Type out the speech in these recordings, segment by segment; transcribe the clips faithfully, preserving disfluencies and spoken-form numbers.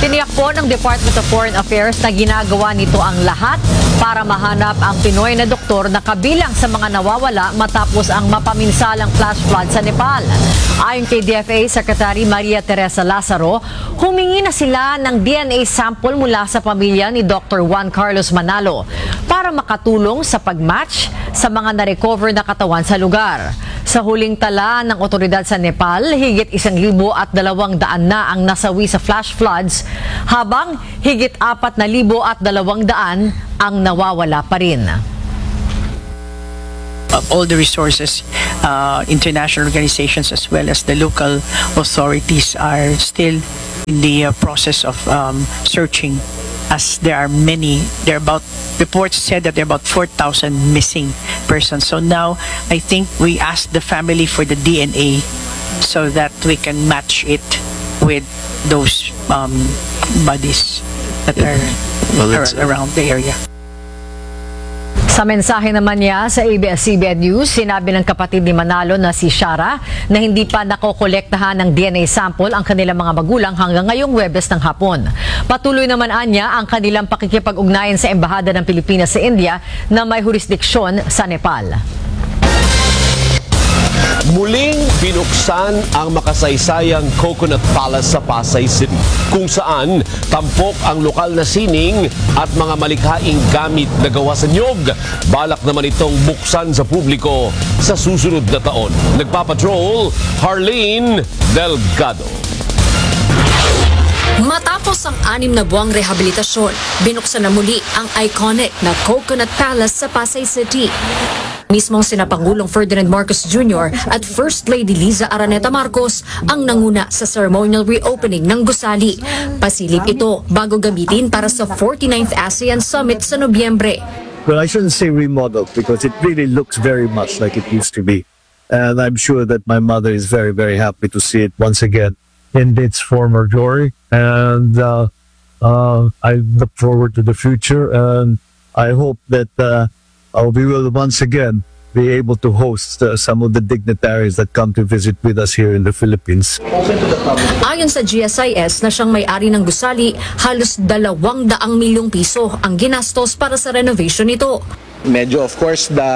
Tiniyak po ng Department of Foreign Affairs na ginagawa nito ang lahat para mahanap ang Pinoy na doktor na kabilang sa mga nawawala matapos ang mapaminsalang flash flood sa Nepal. Ayon kay D F A Secretary Maria Teresa Lazaro, humingi na sila ng D N A sample mula sa pamilya ni Doctor Juan Carlos Manalo para makatulong sa pagmatch sa mga na-recover na katawan sa lugar. Sa huling tala ng otoridad sa Nepal, higit isang libo at dalawang daan na ang nasawi sa flash floods, habang higit apat na libo at dalawang daan ang nawawala pa rin. All the resources, uh, international organizations as well as the local authorities are still in the uh, process of um, searching, as there are many, there are about, reports said that there are about four thousand missing persons. So now I think we ask the family for the D N A so that we can match it with those um, bodies that are, well, are around the area. Sa mensahe naman niya sa A B S C B N News, sinabi ng kapatid ni Manalo na si Shara na hindi pa nakokolektahan ng D N A sample ang kanilang mga magulang hanggang ngayong Huwebes ng hapon. Patuloy naman anya ang kanilang pakikipag-ugnayan sa Embahada ng Pilipinas sa India na may jurisdiksyon sa Nepal. Muling binuksan ang makasaysayang Coconut Palace sa Pasay City, kung saan tampok ang lokal na sining at mga malikhaing gamit na gawa sa niyog. Balak naman itong buksan sa publiko sa susunod na taon. Nagpapatrol, Harleen Delgado. Matapos ang anim na buwang rehabilitasyon, binuksan na muli ang iconic na Coconut Palace sa Pasay City. Mismong sina Pangulong Ferdinand Marcos Junior at First Lady Liza Araneta Marcos ang nanguna sa ceremonial reopening ng gusali. Pasilip ito bago gamitin para sa forty-ninth ASEAN Summit sa Nobyembre. Well, I shouldn't say remodeled because it really looks very much like it used to be. And I'm sure that my mother is very, very happy to see it once again in its former glory. And uh, uh, I look forward to the future, and I hope that uh, Uh, we will once again be able to host uh, some of the dignitaries that come to visit with us here in the Philippines. Ayon sa G S I S na siyang may-ari ng gusali, halos dalawang daang milyong piso ang ginastos para sa renovation nito. Medyo, of course, the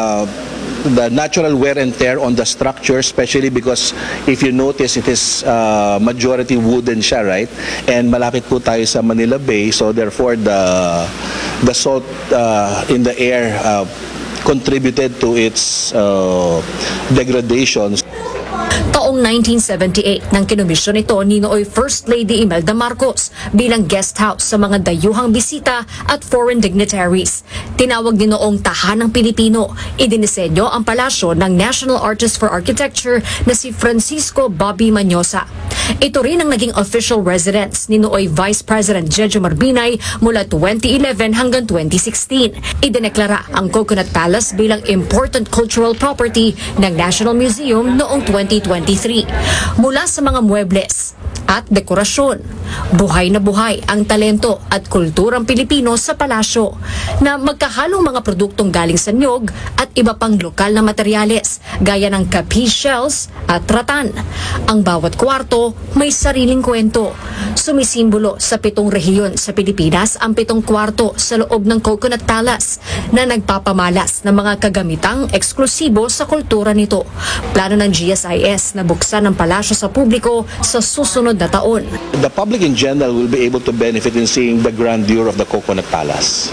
the natural wear and tear on the structure, especially because if you notice, it is uh, majority wooden siya, right? And malapit po tayo sa Manila Bay, so therefore the the salt uh, in the air uh, contributed to its uh, degradation. Taong nineteen seventy-eight nang kinomisyon ito ni nooy First Lady Imelda Marcos bilang guest house sa mga dayuhang bisita at foreign dignitaries. Tinawag din noong Tahanang Pilipino. Idinisenyo ang palasyo ng National Artist for Architecture na si Francisco Bobby Manyosa. Ito rin ang naging official residence ni nooy Vice President Jejo Marbinay mula twenty eleven hanggang twenty sixteen. Idineklara ang Coconut Palace bilang important cultural property ng National Museum noong twenty twenty-three. Mula sa mga muebles at dekorasyon, buhay na buhay ang talento at kulturang Pilipino sa palasyo na magkahalong mga produktong galing sa niyog at iba pang lokal na materyales gaya ng capiz shells at ratan. Ang bawat kwarto may sariling kwento. Sumisimbolo sa pitong rehiyon sa Pilipinas ang pitong kwarto sa loob ng Coconut Palace na nagpapamalas ng mga kagamitang eksklusibo sa kultura nito. Plano ng G S I S na buksan ang palasyo sa publiko sa susunod na taon. The public in general will be able to benefit in seeing the grandeur of the Coconut Palace.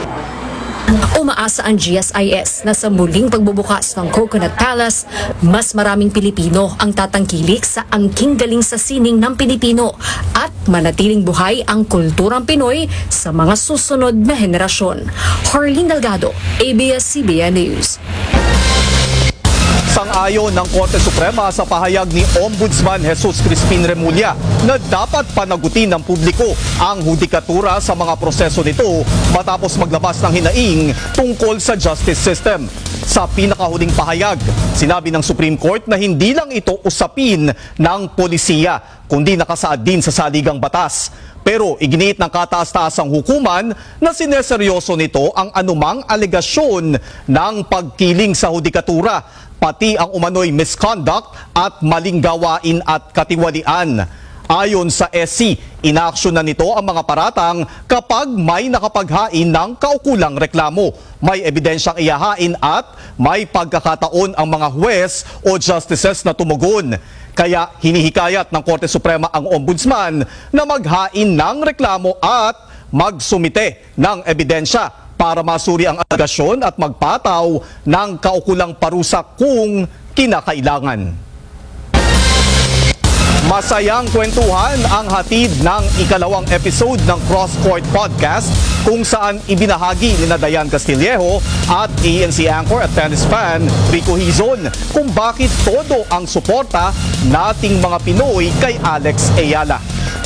Umaasa ang G S I S na sa muling pagbubukas ng Coconut Palace, mas maraming Pilipino ang tatangkilik sa angking galing sa sining ng Pilipino at manatiling buhay ang kulturang Pinoy sa mga susunod na henerasyon. Harleen Delgado, A B S C B N News. Sang-ayon ng Korte Suprema sa pahayag ni Ombudsman Jesus Crispin Remulla na dapat panagutin ng publiko ang hudikatura sa mga proseso nito matapos maglabas ng hinaing tungkol sa justice system. Sa pinakahuling pahayag, sinabi ng Supreme Court na hindi lang ito usapin ng polisiya, kundi nakasaad din sa saligang batas. Pero iginiit ng kataas-taasang hukuman na sineseryoso nito ang anumang alegasyon ng pagkiling sa hudikatura, pati ang umano'y misconduct at maling gawain at katiwalian. Ayon sa S C, inaaksyon na nito ang mga paratang kapag may nakapaghain ng kaukulang reklamo, may ebidensyang ihahain at may pagkakataon ang mga huwes o justices na tumugon. Kaya hinihikayat ng Korte Suprema ang Ombudsman na maghain ng reklamo at magsumite ng ebidensya para masuri ang alegasyon at magpataw ng kaukulang parusa kung kinakailangan. Masayang kwentuhan ang hatid ng ikalawang episode ng Cross Court Podcast kung saan ibinahagi ni Dayan Castillejo at A N C anchor at tennis fan Rico Hizon kung bakit todo ang suporta nating mga Pinoy kay Alex Ayala.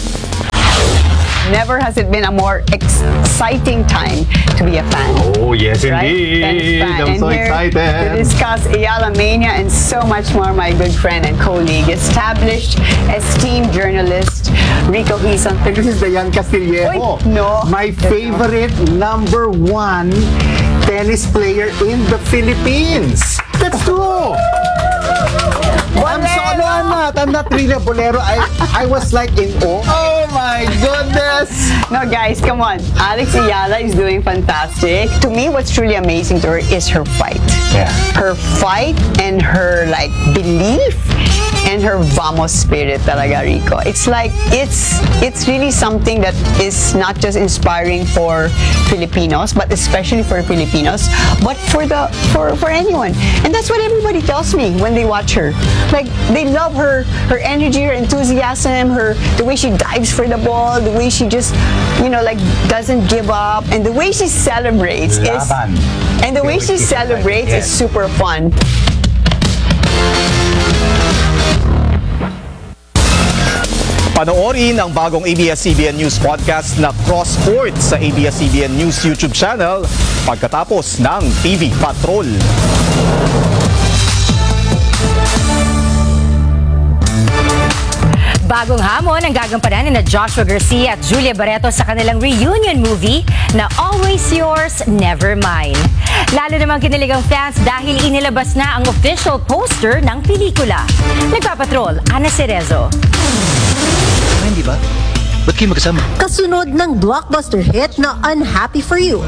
Never has it been a more exciting time to be a fan. Oh, yes, Right? indeed. Tennis fan. I'm And so here excited. to discuss Ayala Mania and so much more, my good friend and colleague, established, esteemed journalist, Rico Hizon. This is Dayan Castillejo. Uy, no. My favorite number one tennis player in the Philippines. That's true. I'm so ano, I'm not. I'm not really a bolero. I I was like in awe. Oh my goodness. No, guys, come on. Alex Ayala is doing fantastic. To me, what's truly amazing to her is her fight. Yeah. Her fight and her, like, belief and her vamos spirit talaga, Rico. It's like, it's it's really something that is not just inspiring for Filipinos, but especially for Filipinos, but for the for for anyone. And that's what everybody tells me when they watch her. Like, they love her, her energy, her enthusiasm, her the way she dives for the ball, the way she just, you know, like, doesn't give up, and the way she celebrates is Laban. and the way she Yes. celebrates is super fun. Panoorin ang bagong A B S C B N News podcast na Cross Court sa A B S C B N News YouTube channel pagkatapos ng T V Patrol. Bagong hamon ang gagampanan ni Joshua Garcia at Julia Barreto sa kanilang reunion movie na Always Yours, Never Mine. Lalo namang kinilig ang fans dahil inilabas na ang official poster ng pelikula. Nagpapatrol, Ana Cerezo. Hindi ba? Ba't kayo magkasama? Kasunod ng blockbuster hit na Unhappy For You.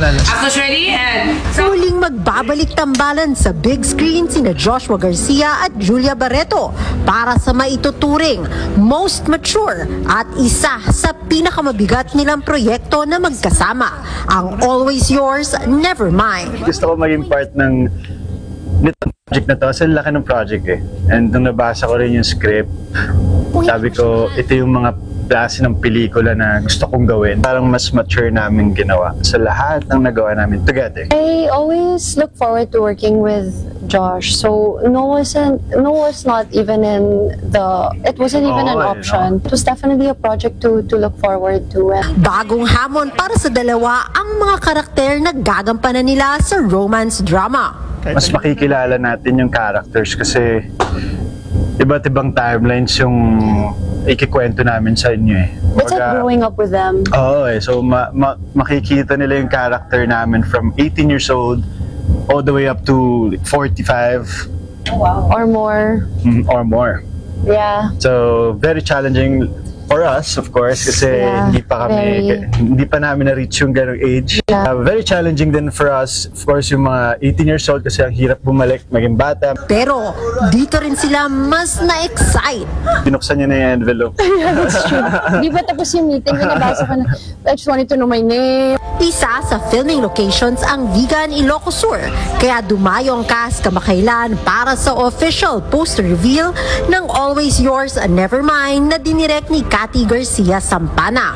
Muling magbabalik tambalan sa big screen sina Joshua Garcia at Julia Barreto para sa maituturing most mature at isa sa pinakamabigat nilang proyekto na magkasama, ang Always Yours, Never Mine. Gusto ko maging part ng nitong project na to. Kasi laki ng project eh. And nung nabasa ko rin yung script, sabi ko, ito yung mga klase ng pelikula na gusto kong gawin. Parang mas mature namin ginawa sa lahat ng nagawa namin together. I always look forward to working with Josh. So no wasn't no was not even in the it wasn't even Oh, an I option. It was definitely a project to to look forward to. Bagong hamon para sa dalawa ang mga karakter na gagampanan nila sa romance drama. Mas makikilala natin yung characters kasi iba't ibang timelines yung ikikwento namin sa inyo eh. It's like growing up with them. Oo eh. So ma- ma- makikita nila yung character namin from eighteen years old all the way up to forty-five. Wow. Or more. mm, or more. Yeah. So very challenging for us, of course, kasi Yeah, hindi pa kami, very. hindi pa namin na-reach yung ganong age. Yeah. Uh, very challenging din for us, of course, yung mga eighteen years old kasi ang hirap bumalik, maging bata. Pero dito rin sila mas na-excite. Binuksan niya na yung envelope. Yeah, that's true. Di ba tapos yung meeting, nabasa ko na, I just wanted to know my name. Isa sa filming locations ang Vigan, Ilocos Sur. Kaya dumayo ang cast kamakailan para sa official poster reveal ng Always Yours, Never Mine na dinirect ni Cathy Garcia Sampana.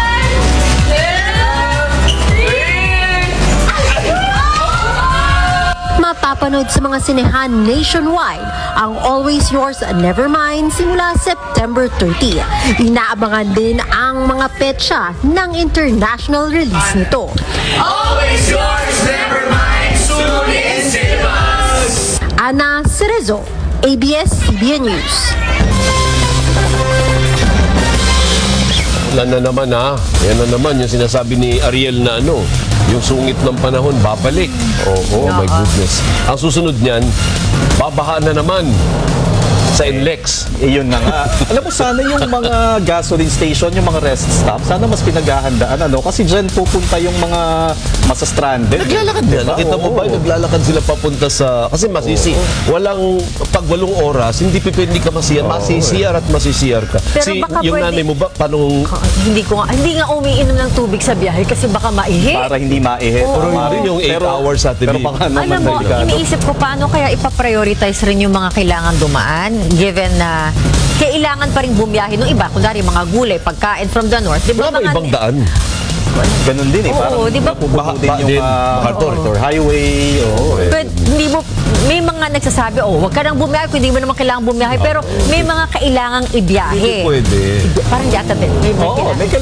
Mapapanood sa mga sinehan nationwide ang Always Yours, Never Mine simula September thirtieth. Inaabangan din ang mga petsa ng international release nito. Always Yours, Never Mine, soon in cinemas. Ana Cerezo, A B S C B N News. Wala na naman ha. Yan na naman yung sinasabi ni Ariel na ano, yung sungit ng panahon, babalik. Oh, oh my goodness. Ang susunod niyan, babaha na naman. sa Inlex. Eh, yun na nga. Alam mo, sana yung mga gasoline station, yung mga rest stop, sana mas pinaghahandaan, ano? Kasi dyan pupunta yung mga masa-stranded. Naglalakad din. Nakita mo ba? Naglalakad sila papunta sa... Kasi masisi. Walang pag walong oras, hindi pipindi ka masiyar. Masisiyar at masisiyar ka. Pero Si, baka yung pwede- nanay mo ba, paano... Ah, hindi ko nga, hindi nga umiinom ng tubig sa biyahe kasi baka maihi. Para hindi maihi. Oo. Pero hindi yung eight Pero- hours sa T V. Pero baka naman Alam mo, delikado. iniisip ko paano kaya ipaprioritize rin yung mga kailangan dumaan given na kailangan pa rin bumiyahe ng iba. Kunwari mga gulay, pagkain from the north. Di ba Wala ba mga- ibang daan? Ganun din eh. Oo, Parang di ba? napupuno din Baha- yung din. uh, MacArthur. highway. Oo, eh. Pwede, hindi mo, may mga nagsasabi, oh, wag ka nang bumiyahe kung hindi mo naman kailangan bumiyahe. Pero may mga kailangang ibiyahe. Hindi pwede. Parang di ata, may, may Oo, kailangan. may